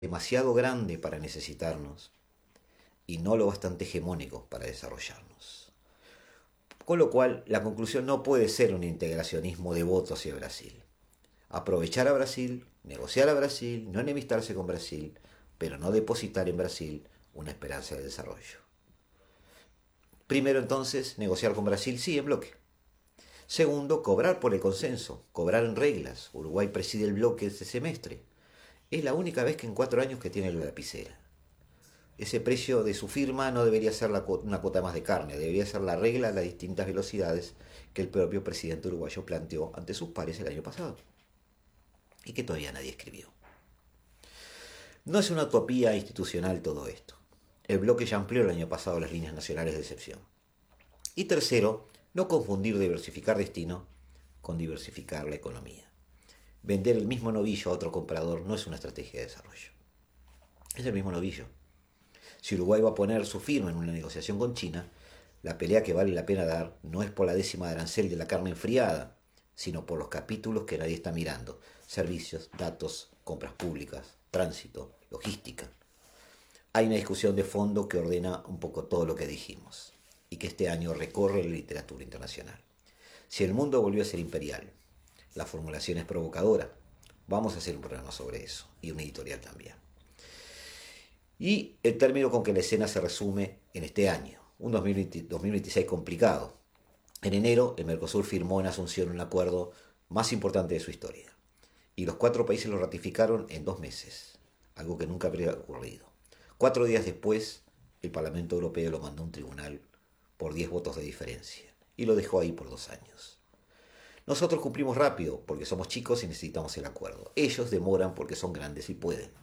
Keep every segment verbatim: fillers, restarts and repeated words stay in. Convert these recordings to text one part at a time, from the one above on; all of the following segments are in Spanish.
demasiado grande para necesitarnos y no lo bastante hegemónico para desarrollarnos. Con lo cual, la conclusión no puede ser un integracionismo devoto hacia Brasil. Aprovechar a Brasil, negociar a Brasil, no enemistarse con Brasil, pero no depositar en Brasil una esperanza de desarrollo. Primero, entonces, negociar con Brasil, sí, en bloque. Segundo, cobrar por el consenso, cobrar en reglas. Uruguay preside el bloque este semestre. Es la única vez que en cuatro años que tiene la lapicera. Ese precio de su firma no debería ser la cuota, una cuota más de carne, debería ser la regla a las distintas velocidades que el propio presidente uruguayo planteó ante sus pares el año pasado y que todavía nadie escribió. No es una utopía institucional todo esto. El bloque ya amplió el año pasado las líneas nacionales de excepción. Y tercero, no confundir diversificar destino con diversificar la economía. Vender el mismo novillo a otro comprador no es una estrategia de desarrollo. Es el mismo novillo. Si Uruguay va a poner su firma en una negociación con China, la pelea que vale la pena dar no es por la décima de arancel de la carne enfriada, sino por los capítulos que nadie está mirando: servicios, datos, compras públicas, tránsito, logística. Hay una discusión de fondo que ordena un poco todo lo que dijimos y que este año recorre la literatura internacional. Si el mundo volvió a ser imperial, la formulación es provocadora. Vamos a hacer un programa sobre eso y un editorial también. Y el término con que la escena se resume en este año, un dos mil veinte, dos mil veintiséis complicado. En enero, el Mercosur firmó en Asunción un acuerdo más importante de su historia. Y los cuatro países lo ratificaron en dos meses, algo que nunca habría ocurrido. Cuatro días después, el Parlamento Europeo lo mandó a un tribunal por diez votos de diferencia y lo dejó ahí por dos años. Nosotros cumplimos rápido porque somos chicos y necesitamos el acuerdo. Ellos demoran porque son grandes y pueden.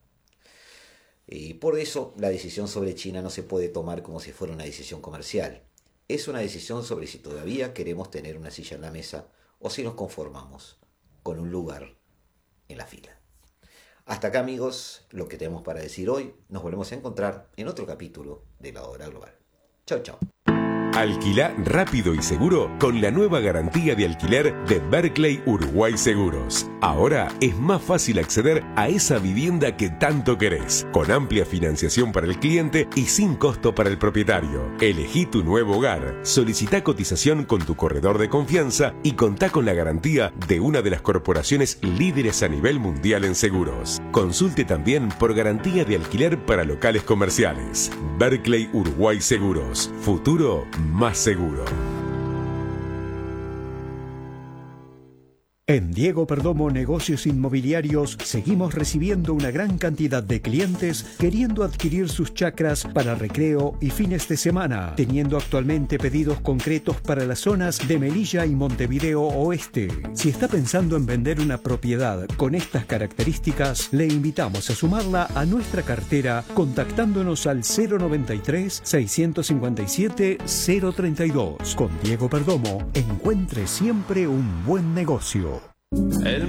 Y por eso la decisión sobre China no se puede tomar como si fuera una decisión comercial. Es una decisión sobre si todavía queremos tener una silla en la mesa o si nos conformamos con un lugar en la fila. Hasta acá, amigos, lo que tenemos para decir hoy. Nos volvemos a encontrar en otro capítulo de La Hora Global. Chau, chau. Alquilá rápido y seguro con la nueva garantía de alquiler de Berkeley Uruguay Seguros. Ahora es más fácil acceder a esa vivienda que tanto querés, con amplia financiación para el cliente y sin costo para el propietario. Elegí tu nuevo hogar, solicitá cotización con tu corredor de confianza y contá con la garantía de una de las corporaciones líderes a nivel mundial en seguros. Consulte también por garantía de alquiler para locales comerciales. Berkeley Uruguay Seguros. Futuro más seguro. En Diego Perdomo Negocios Inmobiliarios seguimos recibiendo una gran cantidad de clientes queriendo adquirir sus chacras para recreo y fines de semana, teniendo actualmente pedidos concretos para las zonas de Melilla y Montevideo Oeste. Si está pensando en vender una propiedad con estas características, le invitamos a sumarla a nuestra cartera contactándonos al cero noventa y tres, seiscientos cincuenta y siete, cero treinta y dos. Con Diego Perdomo, encuentre siempre un buen negocio. El